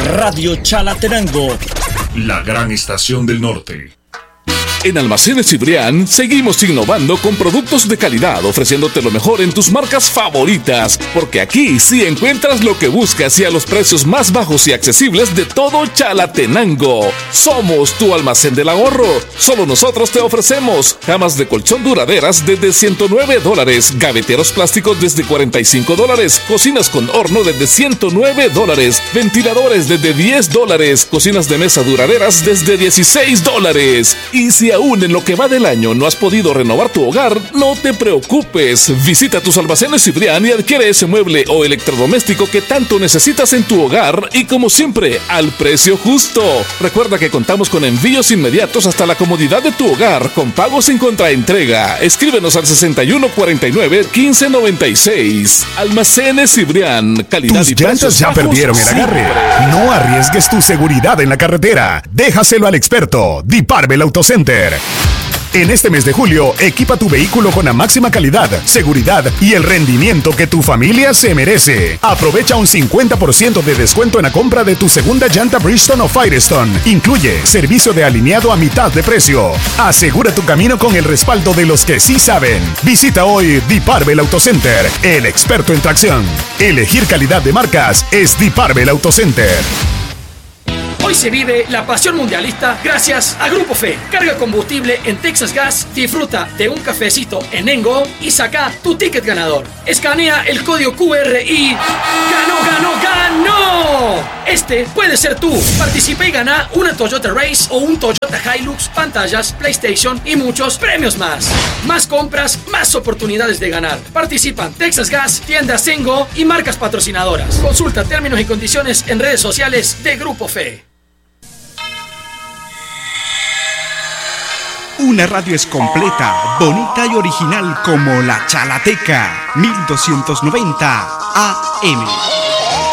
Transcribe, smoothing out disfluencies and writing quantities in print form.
Radio Chalatenango, la gran estación del norte. En Almacenes Cibrián seguimos innovando con productos de calidad, ofreciéndote lo mejor en tus marcas favoritas, porque aquí sí encuentras lo que buscas y a los precios más bajos y accesibles de todo Chalatenango. Somos tu almacén del ahorro. Solo nosotros te ofrecemos camas de colchón duraderas desde $109, gaveteros plásticos desde $45, cocinas con horno desde $109, ventiladores desde $10, cocinas de mesa duraderas desde $16. Y si aún en lo que va del año no has podido renovar tu hogar, no te preocupes. Visita tus almacenes Cibrián y adquiere ese mueble o electrodoméstico que tanto necesitas en tu hogar y, como siempre, al precio justo. Recuerda que contamos con envíos inmediatos hasta la comodidad de tu hogar con pago sin contraentrega. Escríbenos al 6149-1596. Almacenes Cibrián, calidad tus y precios llantas ya bajos perdieron el agarre. siempre. No arriesgues tu seguridad en la carretera. Déjaselo al experto, Diparbel Autocenter. En este mes de julio, equipa tu vehículo con la máxima calidad, seguridad y el rendimiento que tu familia se merece. Aprovecha un 50% de descuento en la compra de tu segunda llanta Bridgestone o Firestone. Incluye servicio de alineado a mitad de precio. Asegura tu camino con el respaldo de los que sí saben. Visita hoy Diparbel Autocenter, el experto en tracción. Elegir calidad de marcas es Diparbel Autocenter. Hoy se vive la pasión mundialista gracias a Grupo Fe. Carga combustible en Texas Gas, disfruta de un cafecito en Engo y saca tu ticket ganador. Escanea el código QR y ¡ganó, ganó, ganó! Este puede ser tú. Participa y gana una Toyota Race o un Toyota Hilux, pantallas, PlayStation y muchos premios más. Más compras, más oportunidades de ganar. Participan Texas Gas, tiendas Engo y marcas patrocinadoras. Consulta términos y condiciones en redes sociales de Grupo Fe. Una radio es completa, bonita y original como la Chalateca, 1290 AM.